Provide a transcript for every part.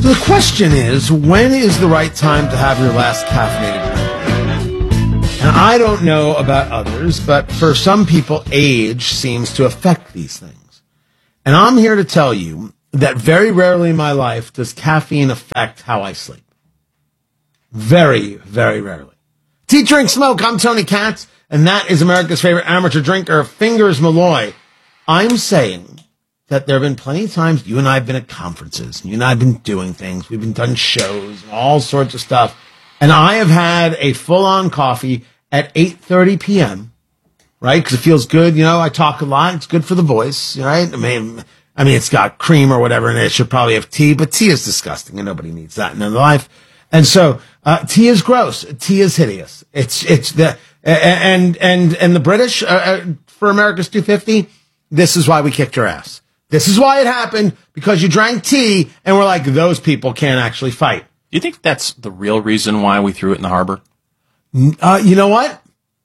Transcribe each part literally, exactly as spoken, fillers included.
So the question is, when is the right time to have your last caffeinated drink? And I don't know about others, but for some people, age seems to affect these things. And I'm here to tell you that very rarely in my life does caffeine affect how I sleep. Very, very rarely. Tea, Drink, Smoke. I'm Tony Katz, and that is America's favorite amateur drinker, Fingers Malloy. I'm saying that there have been plenty of times you and I have been at conferences, and you and I have been doing things. We've been done shows and all sorts of stuff. And I have had a full-on coffee at eight thirty p.m., right? Because it feels good. You know, I talk a lot. It's good for the voice, right? I mean, I mean, it's got cream or whatever in it. It should probably have tea, but tea is disgusting, and nobody needs that in their life. And so uh, tea is gross. Tea is hideous. It's it's the and and and the British uh, for America's two fifty. This is why we kicked your ass. This is why it happened, because you drank tea and we're like, those people can't actually fight. Do you think that's the real reason why we threw it in the harbor? Uh, you know what?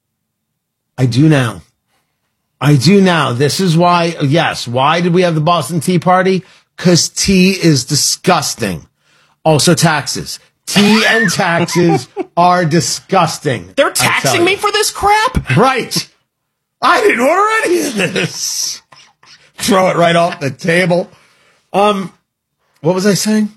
I do now. I do now. This is why, yes, why did we have the Boston Tea Party? Because tea is disgusting. Also taxes. Tea and taxes are disgusting. They're taxing me for this crap? Right. I didn't order any of this. Throw it right off the table. Um, what was I saying?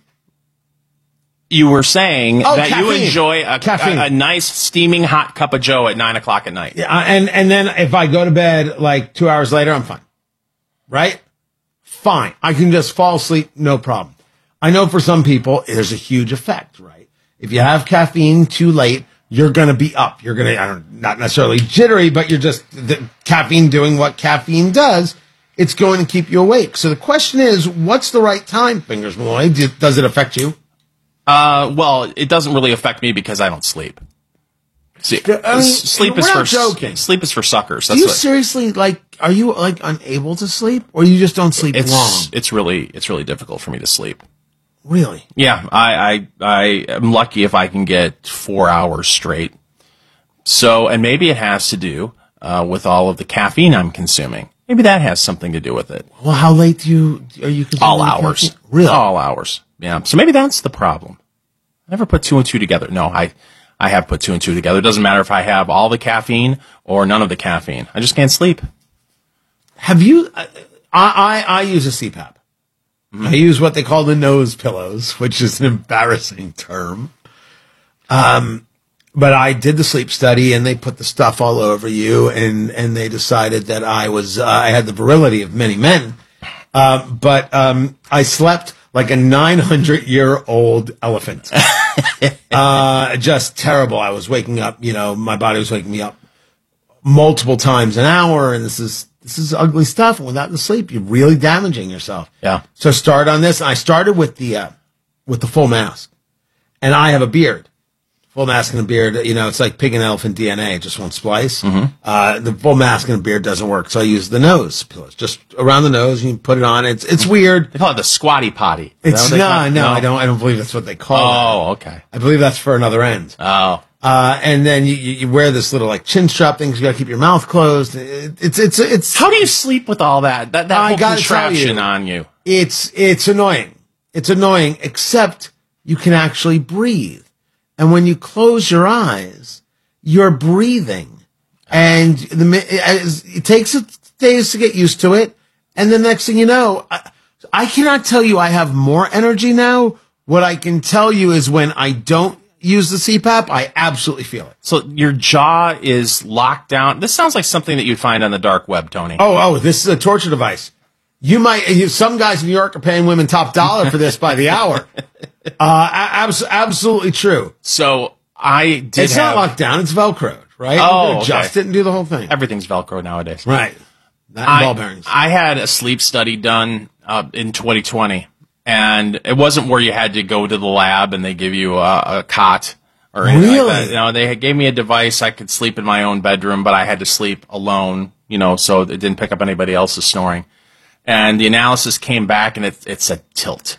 You were saying oh, that caffeine. you enjoy a, a, a nice steaming hot cup of Joe at nine o'clock at night. Yeah, and, and then if I go to bed like two hours later, I'm fine. Right? Fine. I can just fall asleep, no problem. I know for some people, there's a huge effect, right? If you have caffeine too late, you're going to be up. You're going to, I don't, not necessarily jittery, but you're just, the caffeine doing what caffeine does. It's going to keep you awake. So the question is, what's the right time, Fingers Malloy? Does it affect you? Uh, well, it doesn't really affect me because I don't sleep. See, I mean, sleep is we're for not joking. Sleep is for suckers. That's Do you what, seriously, like, are you, like, unable to sleep? Or you just don't sleep it's, long? It's really, it's really difficult for me to sleep. Really? Yeah, I, I, I am lucky if I can get four hours straight. So, and maybe it has to do uh, with all of the caffeine I'm consuming. Maybe that has something to do with it. Well, how late do you, are you consuming All hours. caffeine? Really? All hours. Yeah. So maybe that's the problem. I never put two and two together. No, I, I have put two and two together. It doesn't matter if I have all the caffeine or none of the caffeine. I just can't sleep. Have you, I, I, I use a C PAP. Mm-hmm. I use what they call the nose pillows, which is an embarrassing term. Um, But I did the sleep study, and they put the stuff all over you, and, and they decided that I was uh, I had the virility of many men. Uh, but um, I slept like a nine hundred year old elephant. uh, just terrible. I was waking up. You know, my body was waking me up multiple times an hour, and this is this is ugly stuff. And without the sleep, you're really damaging yourself. Yeah. So start on this. I started with the uh, with the full mask, and I have a beard. Full mask and a beard, you know, it's like pig and elephant D N A. It just won't splice. Mm-hmm. Uh, the full mask and a beard doesn't work, so I use the nose pillows. Just around the nose, you put it on. It's it's weird. They call it the squatty potty. It's no, no, I don't. I don't believe that's what they call it. Oh, okay. I believe that's for another end. Oh. Uh, and then you, you wear this little like chin strap thing. 'Cause you got to keep your mouth closed. It, it's it's it's. How do you sleep with all that? That that I whole gotta contraption tell you, on you. It's it's annoying. It's annoying, except you can actually breathe. And when you close your eyes, you're breathing. And the, it takes days to get used to it. And the next thing you know, I, I cannot tell you I have more energy now. What I can tell you is when I don't use the C PAP, I absolutely feel it. So your jaw is locked down. This sounds like something that you'd find on the dark web, Tony. Oh, oh, this is a torture device. You might, you, some guys in New York are paying women top dollar for this by the hour. Uh, abs- absolutely true. So I did It's have, not locked down, it's Velcroed, right? Oh, you adjust okay. it and do the whole thing. Everything's Velcro nowadays. Right. Not I, ball bearings. I had a sleep study done uh, in twenty twenty, and it wasn't where you had to go to the lab and they give you a, a cot or anything Really? like that. You know, they gave me a device. I could sleep in my own bedroom, but I had to sleep alone, you know, so it didn't pick up anybody else's snoring. And the analysis came back, and it, it said tilt,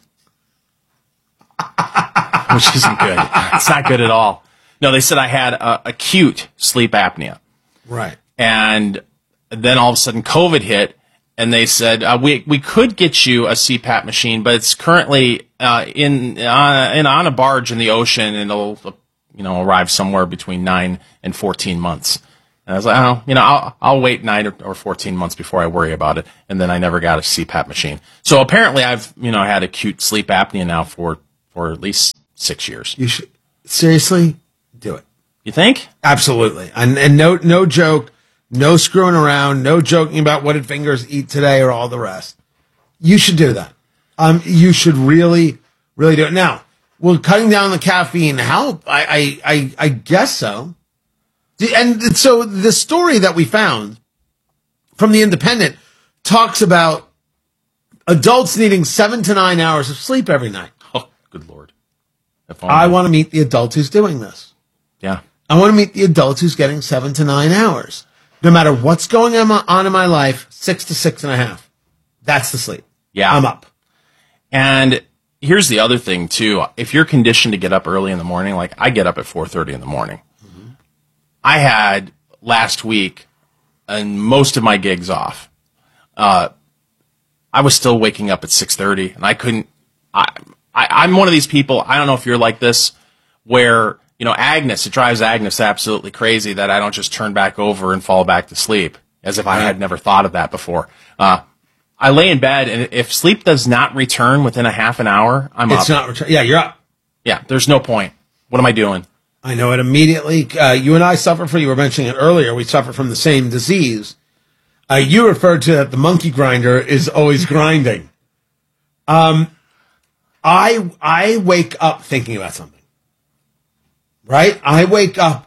which isn't good. It's not good at all. No, they said I had uh, acute sleep apnea. Right. And then all of a sudden COVID hit, and they said uh, we we could get you a C PAP machine, but it's currently uh, in uh, in on a barge in the ocean, and it'll you know arrive somewhere between nine and fourteen months. And I was like, oh, you know, I'll I'll wait nine or, or fourteen months before I worry about it. And then I never got a C PAP machine. So apparently, I've you know had acute sleep apnea now for for at least six years. You should seriously do it. You think? Absolutely, and and no no joke. No screwing around, no joking about what did fingers eat today or all the rest. You should do that. Um, you should really, really do it. Now, will cutting down the caffeine help? I, I, I, I guess so. And so the story that we found from The Independent talks about adults needing seven to nine hours of sleep every night. Oh, good Lord. I want to meet the adult who's doing this. Yeah. I want to meet the adult who's getting seven to nine hours. No matter what's going on in my life, six to six and a half. That's the sleep. Yeah. I'm up. And here's the other thing, too. If you're conditioned to get up early in the morning, like I get up at four thirty in the morning. Mm-hmm. I had last week and most of my gigs off. Uh, I was still waking up at six thirty, and I couldn't. I, I, I'm one of these people, I don't know if you're like this, where you know, Agnes, it drives Agnes absolutely crazy that I don't just turn back over and fall back to sleep, as if I had never thought of that before. Uh, I lay in bed, and if sleep does not return within a half an hour, I'm it's up. Not return. Yeah, you're up. Yeah, there's no point. What am I doing? I know it immediately. Uh, you and I suffer from, you were mentioning it earlier, we suffer from the same disease. Uh, you referred to the monkey grinder is always grinding. Um, I I wake up thinking about something. Right? I wake up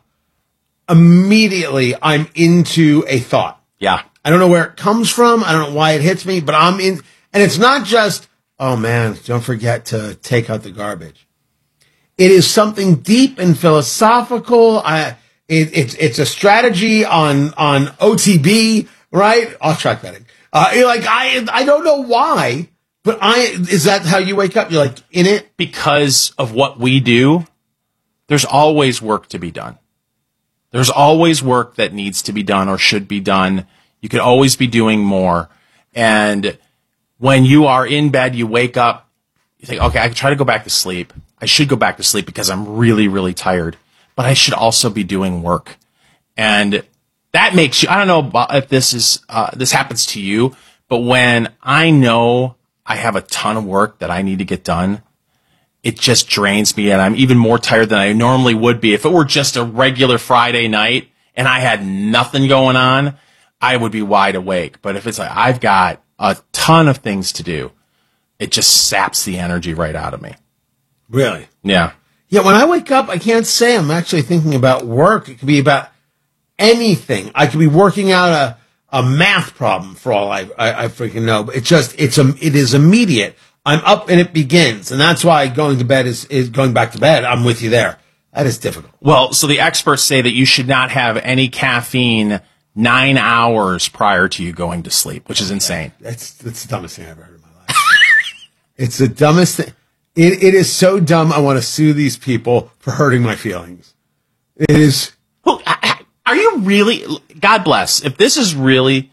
immediately. I'm into a thought. Yeah. I don't know where it comes from. I don't know why it hits me, but I'm in. And it's not just, oh man, don't forget to take out the garbage. It is something deep and philosophical. I, it, it's, it's a strategy on, on O T B, right? Off track betting. Uh, like, I, I don't know why, but I, is that how you wake up? You're like in it? Because of what we do. There's always work to be done. There's always work that needs to be done or should be done. You could always be doing more. And when you are in bed, you wake up, you think, okay, I can try to go back to sleep. I should go back to sleep because I'm really, really tired. But I should also be doing work. And that makes you, I don't know if this is, uh, this happens to you, but when I know I have a ton of work that I need to get done, it just drains me, and I'm even more tired than I normally would be. If it were just a regular Friday night and I had nothing going on, I would be wide awake. But if it's like I've got a ton of things to do, it just saps the energy right out of me. Really? Yeah. Yeah, when I wake up, I can't say I'm actually thinking about work. It could be about anything. I could be working out a, a math problem for all I, I, I freaking know. But it's just, it's a, it is immediate. I'm up and it begins. And that's why going to bed is, is going back to bed. I'm with you there. That is difficult. Well, so the experts say that you should not have any caffeine nine hours prior to you going to sleep, which is insane. That's, that's the dumbest thing I've ever heard in my life. It's the dumbest thing. It, it is so dumb. I want to sue these people for hurting my feelings. It is. Well, are you really, God bless, if this is really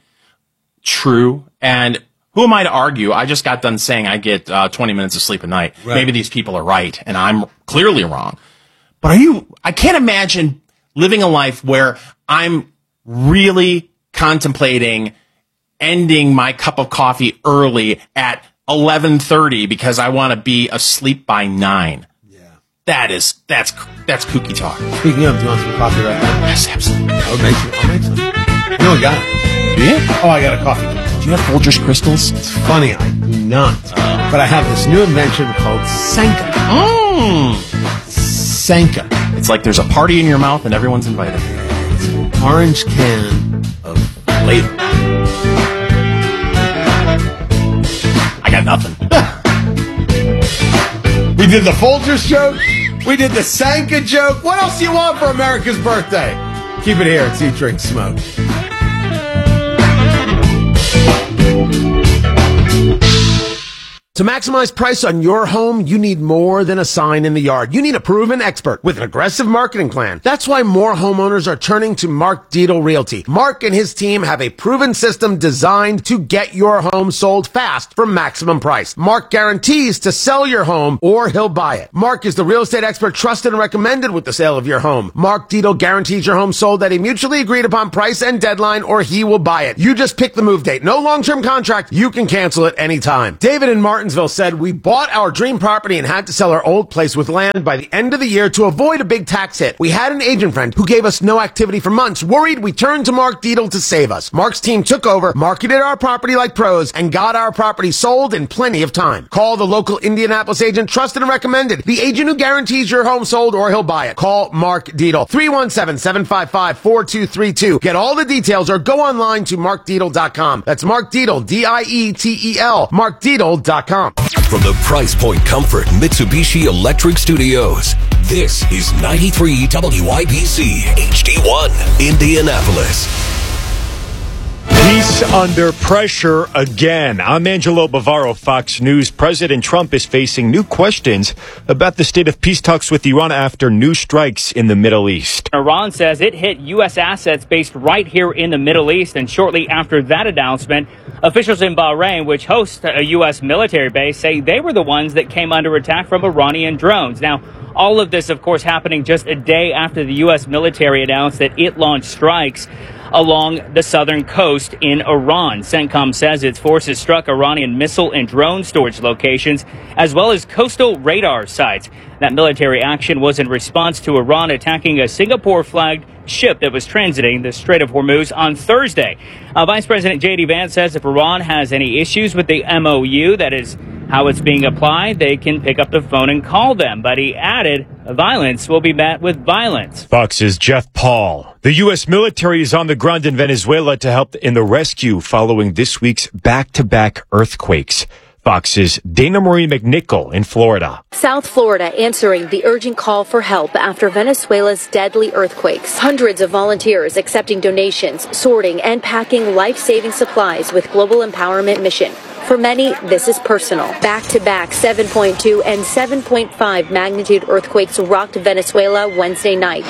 true, and who am I to argue? I just got done saying I get uh, twenty minutes of sleep a night. Right. Maybe these people are right, and I'm clearly wrong. But are you, I can't imagine living a life where I'm really contemplating ending my cup of coffee early at eleven thirty because I want to be asleep by nine. Yeah. That is, that's, that's kooky talk. Speaking of, do you want some coffee right now? Yes, absolutely. I'll make some. I'll make some. You know I got it. Do you? Oh, I got a coffee. Do you have Folgers crystals? It's funny, I do not. Uh, but I have this new invention called Sanka. Mmm. Sanka. It's like there's a party in your mouth and everyone's invited. It's an orange can of flavor. I got nothing. We did the Folgers joke. We did the Sanka joke. What else do you want for America's birthday? Keep it here. It's Eat, Drink, Smoke. To maximize price on your home, you need more than a sign in the yard. You need a proven expert with an aggressive marketing plan. That's why more homeowners are turning to Mark Dietel Realty. Mark and his team have a proven system designed to get your home sold fast for maximum price. Mark guarantees to sell your home or he'll buy it. Mark is the real estate expert trusted and recommended with the sale of your home. Mark Dietel guarantees your home sold at a mutually agreed upon price and deadline or he will buy it. You just pick the move date. No long-term contract. You can cancel it anytime. David in Martinsville said, we bought our dream property and had to sell our old place with land by the end of the year to avoid a big tax hit. We had an agent friend who gave us no activity for months. Worried, we turned to Mark Dietel to save us. Mark's team took over, marketed our property like pros, and got our property sold in plenty of time. Call the local Indianapolis agent, trusted and recommended. The agent who guarantees your home sold or he'll buy it. Call Mark Dietel. three one seven, seven five five, four two three two. Get all the details or go online to mark dietel dot com. That's Mark Dietel, D I E T E L, mark dietel dot com. From the Price Point Comfort Mitsubishi Electric Studios, this is ninety-three W I B C H D one, Indianapolis. Peace under pressure again. I'm Angelo Bavaro, Fox News. President Trump is facing new questions about the state of peace talks with Iran after new strikes in the Middle East. Iran says it hit U S assets based right here in the Middle East, and shortly after that announcement, officials in Bahrain, which hosts a U S military base, say they were the ones that came under attack from Iranian drones. Now, all of this, of course, happening just a day after the U S military announced that it launched strikes along the southern coast in Iran. CENTCOM says its forces struck Iranian missile and drone storage locations, as well as coastal radar sites. That military action was in response to Iran attacking a Singapore-flagged ship that was transiting the Strait of Hormuz on Thursday. Uh, Vice President J D Vance says if Iran has any issues with the M O U, that is how it's being applied, they can pick up the phone and call them. But he added, violence will be met with violence. Fox's Jeff Paul. The U S military is on the ground in Venezuela to help in the rescue following this week's back-to-back earthquakes. Fox's Dana Marie McNichol in Florida. South Florida answering the urgent call for help after Venezuela's deadly earthquakes. Hundreds of volunteers accepting donations, sorting, and packing life-saving supplies with Global Empowerment Mission. For many, this is personal. Back-to-back seven point two and seven point five magnitude earthquakes rocked Venezuela Wednesday night.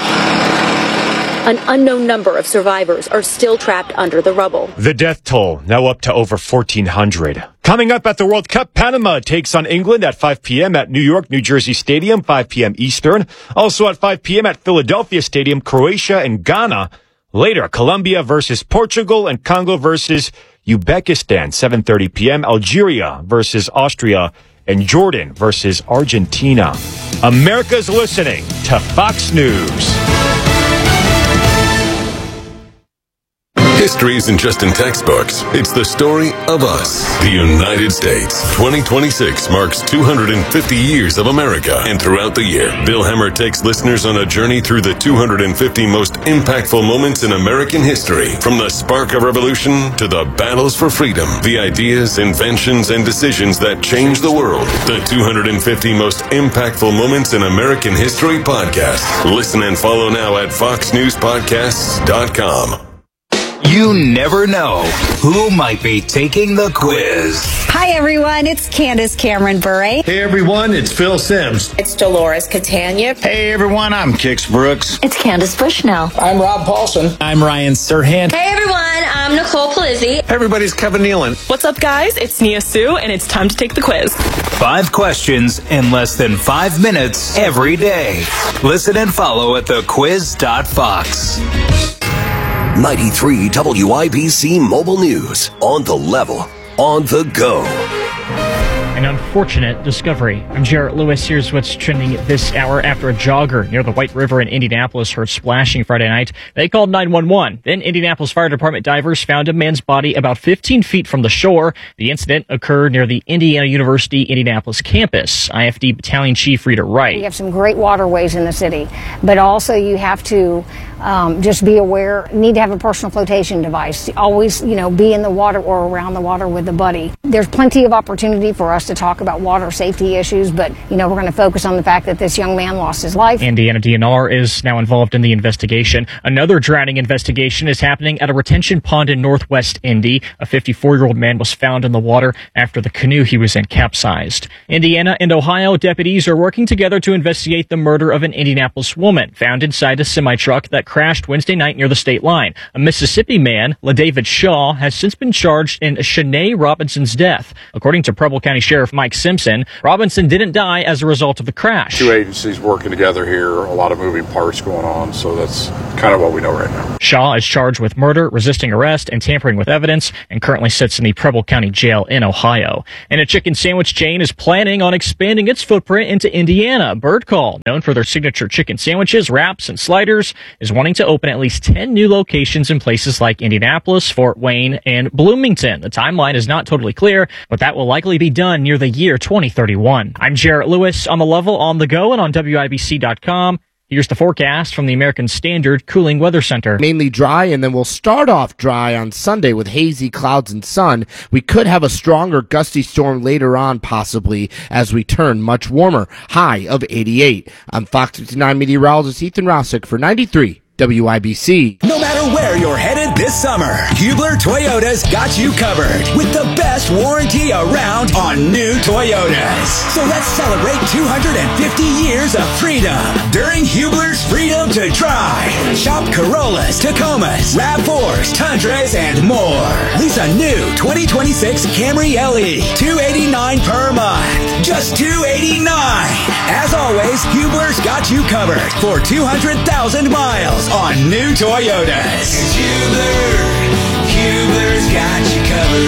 An unknown number of survivors are still trapped under the rubble. The death toll now up to over fourteen hundred. Coming up at the World Cup, Panama takes on England at five p.m. at New York, New Jersey Stadium, five p.m. Eastern. Also at five p.m. at Philadelphia Stadium, Croatia and Ghana. Later, Colombia versus Portugal and Congo versus Uzbekistan, seven thirty p.m. Algeria versus Austria and Jordan versus Argentina. America's listening to Fox News. History isn't just in textbooks. It's the story of us. The United States. twenty twenty-six marks two hundred fifty years of America. And throughout the year, Bill Hemmer takes listeners on a journey through the two hundred fifty most impactful moments in American history. From the spark of revolution to the battles for freedom. The ideas, inventions, and decisions that changed the world. The two hundred fifty most impactful moments in American history podcast. Listen and follow now at fox news podcasts dot com. You never know who might be taking the quiz. Hi, everyone. It's Candace Cameron Bure. Hey, everyone. It's Phil Sims. It's Dolores Catania. Hey, everyone. I'm Kix Brooks. It's Candace Bushnell. I'm Rob Paulson. I'm Ryan Serhant. Hey, everyone. I'm Nicole Palizzi. Hey, everybody's Kevin Nealon. What's up, guys? It's Nia Sue, and it's time to take the quiz. Five questions in less than five minutes every day. Listen and follow at the quiz dot fox. ninety-three W I B C Mobile News. On the level, on the go. An unfortunate discovery. I'm Jarrett Lewis. Here's what's trending this hour. After a jogger near the White River in Indianapolis heard splashing Friday night, they called nine one one. Then Indianapolis Fire Department divers found a man's body about fifteen feet from the shore. The incident occurred near the Indiana University Indianapolis campus. I F D Battalion Chief Rita Wright. We have some great waterways in the city, but also you have to Um, just be aware, need to have a personal flotation device. Always, you know, be in the water or around the water with a buddy. There's plenty of opportunity for us to talk about water safety issues, but, you know, we're going to focus on the fact that this young man lost his life. Indiana D N R is now involved in the investigation. Another drowning investigation is happening at a retention pond in northwest Indy. A fifty-four-year-old man was found in the water after the canoe he was in capsized. Indiana and Ohio deputies are working together to investigate the murder of an Indianapolis woman found inside a semi-truck that crashed Wednesday night near the state line. A Mississippi man, LaDavid Shaw, has since been charged in Shanae Robinson's death. According to Preble County Sheriff Mike Simpson, Robinson didn't die as a result of the crash. Two agencies working together here, a lot of moving parts going on, so that's kind of what we know right now. Shaw is charged with murder, resisting arrest, and tampering with evidence, and currently sits in the Preble County Jail in Ohio. And a chicken sandwich chain is planning on expanding its footprint into Indiana. Bird Call, known for their signature chicken sandwiches, wraps, and sliders, is wanting to open at least ten new locations in places like Indianapolis, Fort Wayne, and Bloomington. The timeline is not totally clear, but that will likely be done near the year twenty thirty-one. I'm Jarrett Lewis on the level, on the go, and on W I B C dot com. Here's the forecast from the American Standard Cooling Weather Center. Mainly dry, and then we'll start off dry on Sunday with hazy clouds and sun. We could have a stronger gusty storm later on, possibly, as we turn much warmer. High of eighty-eight. I'm Fox fifty-nine meteorologist Ethan Rousick for ninety-three W I B C. No matter where you're headed this summer, Hubler Toyota's got you covered with the best warranty around on new Toyotas. So let's celebrate two hundred fifty years of freedom during Hubler's Freedom to Drive. Shop Corollas, Tacomas, RAV fours, Tundras, and more. Lease a new twenty twenty-six Camry L E, two hundred eighty-nine dollars per month. Just two hundred eighty-nine dollars. As always, Hubler's got you covered for two hundred thousand miles on new Toyotas. Hubler, Hubler's got you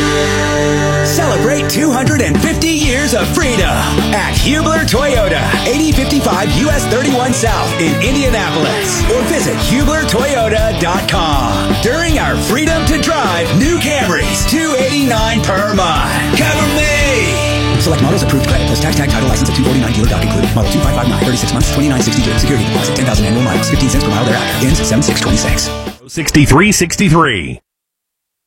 covered. Celebrate two hundred fifty years of freedom at Hubler Toyota, eighty fifty-five U S thirty-one South in Indianapolis, or visit Hubler Toyota dot com. During our Freedom to Drive new Camrys, two hundred eighty-nine dollars per month. Cover me! Select models approved credit plus tax tag title license at two forty-nine dealer doc included. Model two five five nine, thirty-six months, twenty-nine sixty-two. Security deposit, ten thousand annual miles, fifteen cents per mile thereafter. Ends seven six twenty-six. sixty-three sixty-three.